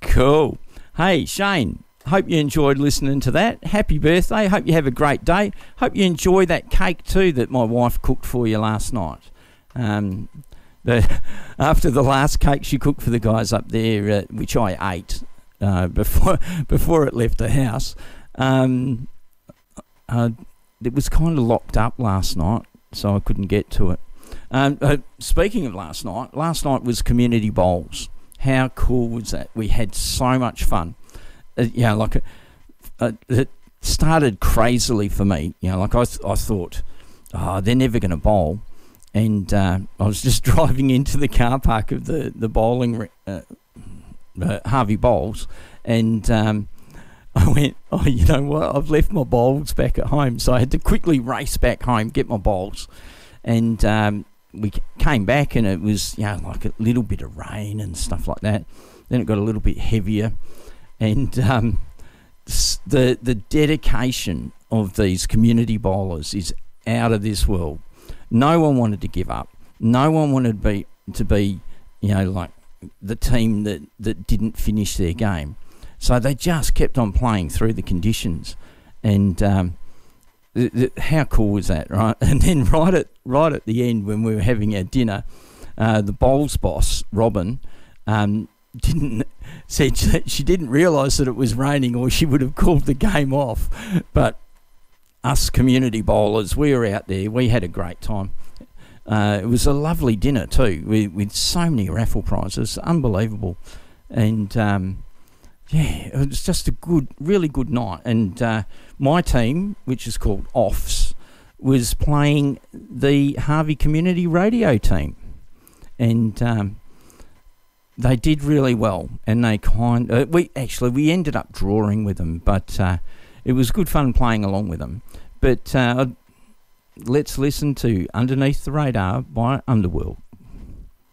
Cool. Hey, Shane, hope you enjoyed listening to that. Happy birthday. Hope you have a great day. Hope you enjoy that cake too that my wife cooked for you last night. After the last cake she cooked for the guys up there, which I ate before it left the house, it was kind of locked up last night, so I couldn't get to it. Speaking of last night was Community Bowls. How cool was that? We had so much fun. It started crazily for me. I thought, they're never going to bowl. And I was just driving into the car park of the bowling Harvey Bowls, and I went, you know what? I've left my bowls back at home, so I had to quickly race back home, get my bowls, and we came back, and it was like a little bit of rain and stuff like that. Then it got a little bit heavier, and the dedication of these community bowlers is out of this world. No one wanted to give up. No one wanted to be like the team that didn't finish their game. So they just kept on playing through the conditions, and how cool was that, right? And then right at the end, when we were having our dinner, the bowls boss Robin said she didn't realise that it was raining, or she would have called the game off. But us community bowlers, we were out there. We had a great time. It was a lovely dinner too, with so many raffle prizes, unbelievable. And it was just a really good night. And my team, which is called Offs, was playing the Harvey Community Radio team, and they did really well. And they we ended up drawing with them, but it was good fun playing along with them. But let's listen to Underneath the Radar by Underworld.